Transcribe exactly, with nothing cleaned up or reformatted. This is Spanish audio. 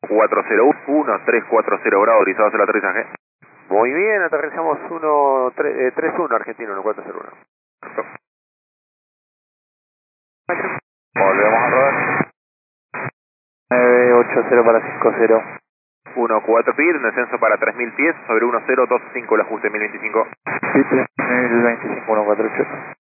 cuatro cero uno, tres cuatro cero Bravo, autorizados el aterrizaje. Muy bien, aterrizamos uno, tres uno Argentino, uno cuatro cero uno. Volvemos a rodar. nueve ocho cero para cinco cero. uno cuatro pir, descenso para tres mil pies sobre uno cero dos cinco, el ajuste mil veinticinco. Sí, tres mil veinticinco, uno cuatro ocho.